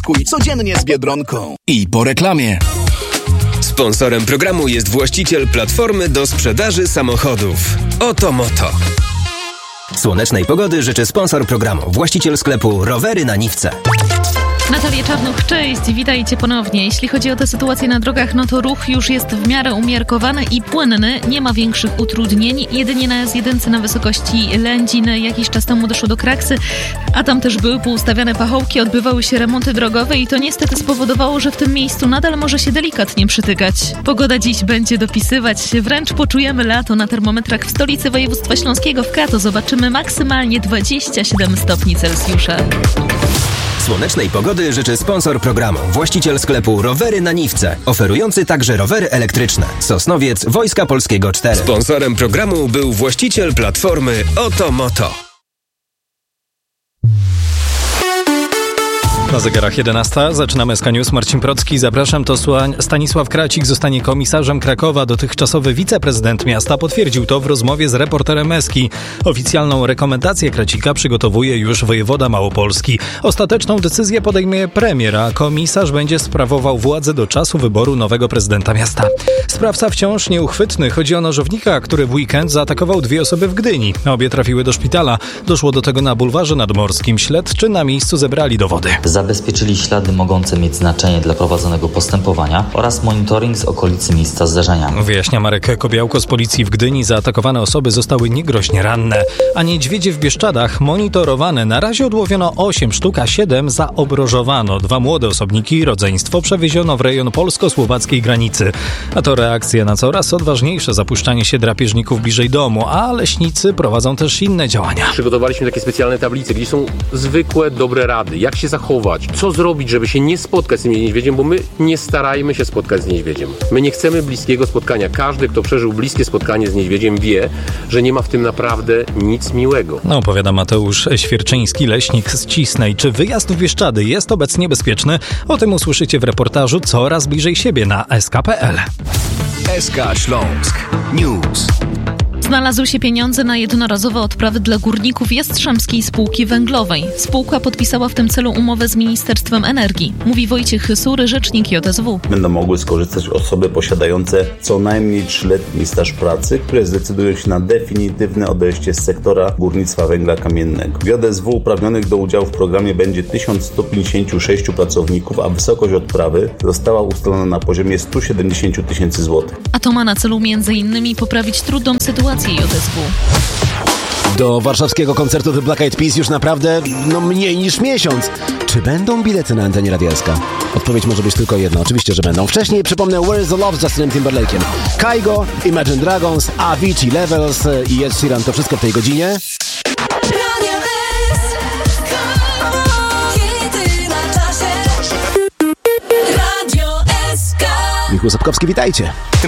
Tankuj codziennie z Biedronką. I po reklamie. Sponsorem programu jest właściciel platformy do sprzedaży samochodów. Oto Moto. Słonecznej pogody życzy sponsor programu, właściciel sklepu Rowery na Niwce. Natalia Czarnuch, cześć, witajcie ponownie. Jeśli chodzi o tę sytuację na drogach, no to ruch już jest w miarę umiarkowany i płynny. Nie ma większych utrudnień. Jedynie na S1 na wysokości Lędzin jakiś czas temu doszło do kraksy, a tam też były poustawiane pachołki, odbywały się remonty drogowe i to niestety spowodowało, że w tym miejscu nadal może się delikatnie przytykać. Pogoda dziś będzie dopisywać, wręcz poczujemy lato na termometrach w stolicy województwa śląskiego w Kato. Zobaczymy maksymalnie 27 stopni Celsjusza. Słonecznej pogody życzy sponsor programu, właściciel sklepu Rowery na Niwce, oferujący także rowery elektryczne. Sosnowiec Wojska Polskiego 4. Sponsorem programu był właściciel platformy Oto Moto. Na zegarach 11. Zaczynamy SK News. Marcin Procki. Zapraszam. To Stanisław Kracik zostanie komisarzem Krakowa. Dotychczasowy wiceprezydent miasta potwierdził to w rozmowie z reporterem Eski. Oficjalną rekomendację Kracika przygotowuje już wojewoda małopolski. Ostateczną decyzję podejmie premier, a komisarz będzie sprawował władzę do czasu wyboru nowego prezydenta miasta. Sprawca wciąż nieuchwytny. Chodzi o nożownika, który w weekend zaatakował 2 osoby w Gdyni. Obie trafiły do szpitala. Doszło do tego na bulwarze nadmorskim. Śledczy na miejscu zebrali dowody. Zabezpieczyli ślady mogące mieć znaczenie dla prowadzonego postępowania oraz monitoring z okolicy miejsca zdarzenia. Wyjaśnia Marek Kobiałko z policji w Gdyni. Zaatakowane osoby zostały niegroźnie ranne. A niedźwiedzie w Bieszczadach monitorowane. Na razie odłowiono 8 sztuk, a 7 zaobrożowano. 2 młode osobniki, rodzeństwo, przewieziono w rejon polsko-słowackiej granicy. A to reakcja na coraz odważniejsze zapuszczanie się drapieżników bliżej domu, a leśnicy prowadzą też inne działania. Przygotowaliśmy takie specjalne tablice, gdzie są zwykłe, dobre rady. Jak się zachować? Co zrobić, żeby się nie spotkać z tym niedźwiedziem, bo my nie starajmy się spotkać z niedźwiedziem. My nie chcemy bliskiego spotkania. Każdy, kto przeżył bliskie spotkanie z niedźwiedziem, wie, że nie ma w tym naprawdę nic miłego. No, opowiada Mateusz Świerczyński, leśnik z Cisnej. Czy wyjazd w Bieszczady jest obecnie bezpieczny? O tym usłyszycie w reportażu Coraz bliżej siebie na sk.pl. SK Śląsk News. Znalazły się pieniądze na jednorazowe odprawy dla górników Jastrzębskiej Spółki Węglowej. Spółka podpisała w tym celu umowę z Ministerstwem Energii. Mówi Wojciech Sury, rzecznik JSW. Będą mogły skorzystać osoby posiadające co najmniej 3-letni staż pracy, które zdecydują się na definitywne odejście z sektora górnictwa węgla kamiennego. W JSW uprawnionych do udziału w programie będzie 1156 pracowników, a wysokość odprawy została ustalona na poziomie 170 tysięcy złotych. A to ma na celu m.in. poprawić trudną sytuację JSW. Do warszawskiego koncertu The Black Eyed Peas już naprawdę, mniej niż miesiąc. Czy będą bilety na antenie Radia SK? Odpowiedź może być tylko jedna. Oczywiście, że będą. Wcześniej przypomnę Where is the Love z Justinem Timberlake'em. Kygo, Imagine Dragons, Avicii, Levels i Ed Sheeran. To wszystko w tej godzinie. Michał Sapkowski, witajcie.